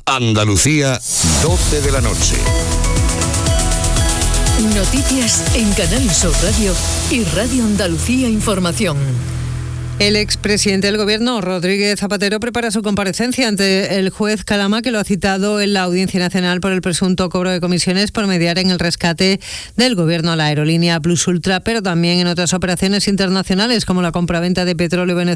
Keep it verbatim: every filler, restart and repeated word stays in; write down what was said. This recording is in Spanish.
Andalucía, doce de la noche. Noticias en Canal Sur Radio y Radio Andalucía Información. El expresidente del Gobierno, Rodríguez Zapatero, prepara su comparecencia ante el juez Calama, que lo ha citado en la Audiencia Nacional por el presunto cobro de comisiones por mediar en el rescate del Gobierno a la aerolínea Plus Ultra, pero también en otras operaciones internacionales como la compraventa de petróleo venezolano